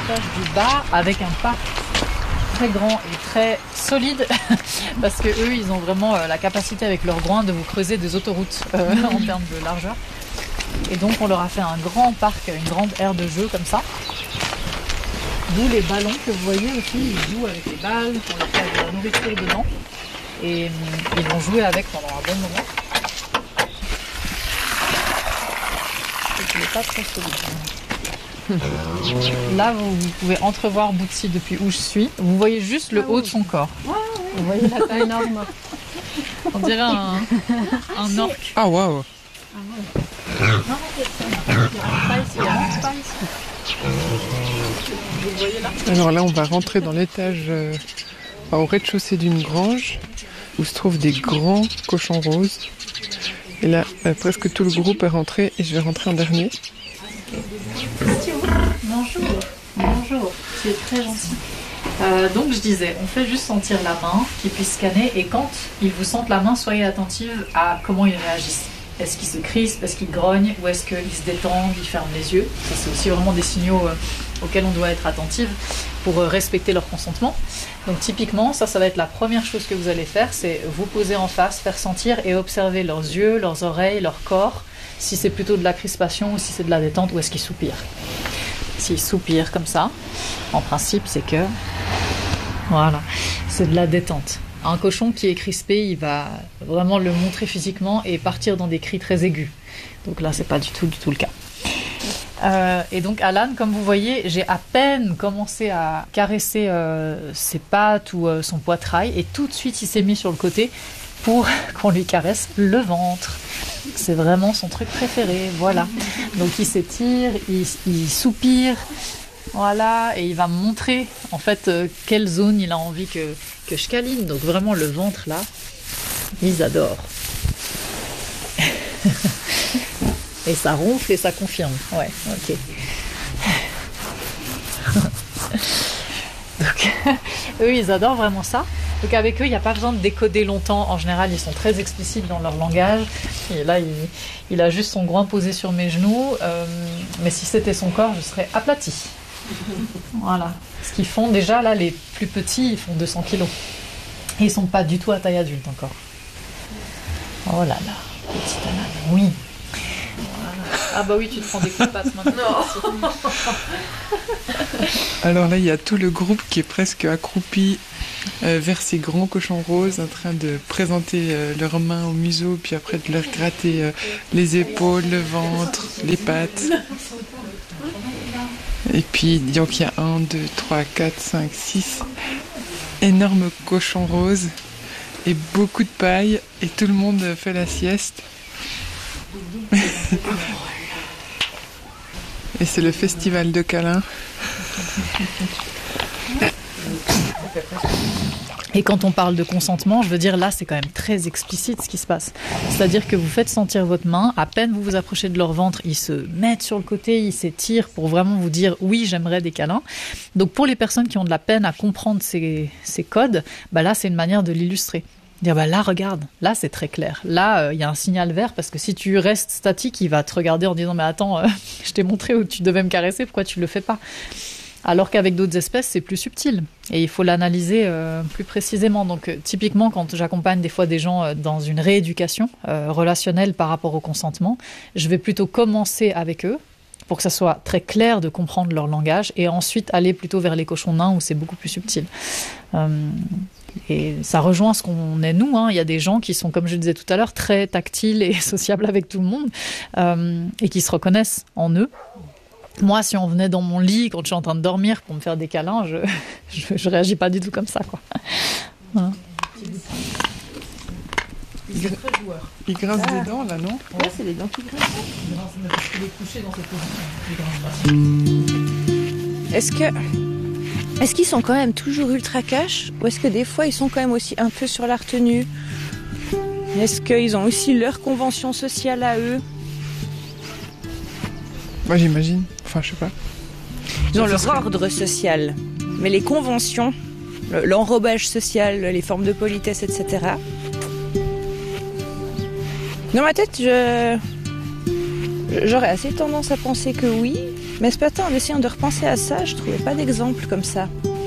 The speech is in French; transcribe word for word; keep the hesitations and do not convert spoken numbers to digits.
l'étage du bas avec un parc très grand et très solide parce que eux ils ont vraiment euh, la capacité avec leurs groins de vous creuser des autoroutes euh, en termes de largeur. Et donc on leur a fait un grand parc, une grande aire de jeu comme ça. D'où les ballons que vous voyez aussi, ils jouent avec les balles, on leur fait de la nourriture dedans et euh, ils vont jouer avec pendant un bon moment. Il n'est pas très solide. Là, vous, vous pouvez entrevoir Bootsy depuis où je suis. Vous voyez juste le haut de son corps. Vous voyez la taille énorme. On dirait un, un orque. Ah, waouh. Alors là, on va rentrer dans l'étage euh, au rez-de-chaussée d'une grange où se trouvent des grands cochons roses. Et là, euh, presque tout le groupe est rentré et je vais rentrer en dernier. Bonjour, bonjour, tu es très gentil. Euh, donc je disais, on fait juste sentir la main, qu'ils puissent scanner et quand ils vous sentent la main, soyez attentive à comment ils réagissent. Est-ce qu'ils se crispent, est-ce qu'ils grognent ou est-ce qu'ils se détendent, ils ferment les yeux. Ça c'est aussi vraiment des signaux euh, auxquels on doit être attentive pour euh, respecter leur consentement. Donc typiquement, ça, ça va être la première chose que vous allez faire, c'est vous poser en face, faire sentir et observer leurs yeux, leurs oreilles, leur corps, si c'est plutôt de la crispation ou si c'est de la détente ou est-ce qu'ils soupirent. S'ils soupirent comme ça, en principe, c'est que voilà, c'est de la détente. Un cochon qui est crispé, il va vraiment le montrer physiquement et partir dans des cris très aigus. Donc là, c'est pas du tout, du tout le cas. Euh, et donc Alan, comme vous voyez, j'ai à peine commencé à caresser euh, ses pattes ou euh, son poitrail et tout de suite, il s'est mis sur le côté pour qu'on lui caresse le ventre. C'est vraiment son truc préféré, voilà. Donc il s'étire, il, il soupire, voilà, et il va me montrer en fait euh, quelle zone il a envie que, que je câline. Donc vraiment le ventre là, ils adorent. Et ça ronfle et ça confirme, ouais, ok. Donc eux ils adorent vraiment ça. Donc avec eux, il n'y a pas besoin de décoder longtemps. En général, ils sont très explicites dans leur langage. Et là, il, il a juste son groin posé sur mes genoux. Euh, mais si c'était son corps, je serais aplatie. Voilà. Ce qu'ils font déjà, là, les plus petits, ils font deux cents kilos. Et ils ne sont pas du tout à taille adulte encore. Oh là là, petite Alan, oui. Voilà. Ah bah oui, tu te prends des coups de patte maintenant. Alors là, il y a tout le groupe qui est presque accroupi Euh, vers ces grands cochons roses en train de présenter euh, leurs mains au museau puis après de leur gratter euh, les épaules, le ventre, les pattes et puis donc il y a un, deux, trois, quatre, cinq, six énormes cochons roses et beaucoup de paille et tout le monde fait la sieste et c'est le festival de câlins. Et quand on parle de consentement, je veux dire là c'est quand même très explicite ce qui se passe. C'est-à-dire que vous faites sentir votre main, à peine vous vous approchez de leur ventre, ils se mettent sur le côté, ils s'étirent pour vraiment vous dire oui j'aimerais des câlins. Donc pour les personnes qui ont de la peine à comprendre ces, ces codes, bah là c'est une manière de l'illustrer. Dire bah là regarde, là c'est très clair, là il euh, y a un signal vert parce que si tu restes statique il va te regarder en disant mais attends euh, je t'ai montré où tu devais me caresser, pourquoi tu le fais pas? Alors qu'avec d'autres espèces, c'est plus subtil et il faut l'analyser euh, plus précisément. Donc, euh, typiquement, quand j'accompagne des fois des gens euh, dans une rééducation euh, relationnelle par rapport au consentement, je vais plutôt commencer avec eux pour que ça soit très clair de comprendre leur langage et ensuite aller plutôt vers les cochons nains où c'est beaucoup plus subtil. Euh, et ça rejoint ce qu'on est nous. Hein. Il y a des gens qui sont, comme je le disais tout à l'heure, très tactiles et sociables avec tout le monde euh, et qui se reconnaissent en eux. Moi, si on venait dans mon lit quand je suis en train de dormir pour me faire des câlins, je je, je réagis pas du tout comme ça, quoi. Voilà. Ils sont très joueurs. Ils grincent ah. des dents, là, non? Ouais, c'est les dents qui grincent. Il est couché dans cette position. Est-ce que... Est-ce qu'ils sont quand même toujours ultra cash? Ou est-ce que des fois, ils sont quand même aussi un peu sur la retenue? Est-ce qu'ils ont aussi leur convention sociale à eux? Moi, j'imagine. Enfin, je sais pas. Ils ont leur ordre social. Mais les conventions, l'enrobage social, les formes de politesse, et cetera. Dans ma tête, je... J'aurais assez tendance à penser que oui, mais ce matin, en essayant de repenser à ça, je trouvais pas d'exemple comme ça.